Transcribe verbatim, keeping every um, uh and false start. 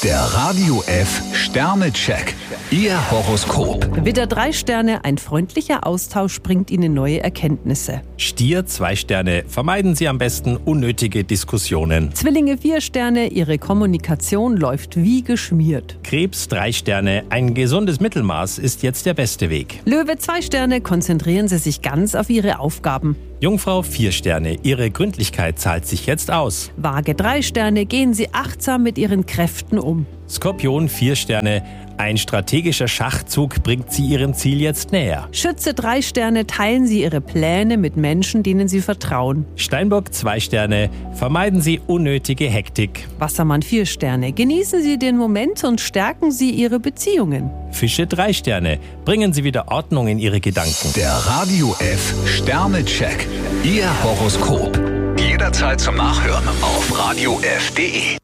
Der Radio F Sternecheck. Ihr Horoskop. Widder drei Sterne, ein freundlicher Austausch bringt Ihnen neue Erkenntnisse. Stier zwei Sterne, vermeiden Sie am besten unnötige Diskussionen. Zwillinge vier Sterne, Ihre Kommunikation läuft wie geschmiert. Krebs drei Sterne, ein gesundes Mittelmaß ist jetzt der beste Weg. Löwe zwei Sterne, konzentrieren Sie sich ganz auf Ihre Aufgaben. Jungfrau vier Sterne, Ihre Gründlichkeit zahlt sich jetzt aus. Waage drei Sterne, gehen Sie achtsam mit Ihren Kräften um. Skorpion vier Sterne, ein strategischer Schachzug bringt Sie Ihrem Ziel jetzt näher. Schütze drei Sterne, teilen Sie Ihre Pläne mit Menschen, denen Sie vertrauen. Steinbock zwei Sterne, vermeiden Sie unnötige Hektik. Wassermann vier Sterne, genießen Sie den Moment und stärken Sie Ihre Beziehungen. Fische drei Sterne, bringen Sie wieder Ordnung in Ihre Gedanken. Der Radio F Sternecheck. Ihr Horoskop. Jederzeit zum Nachhören auf radio f punkt de.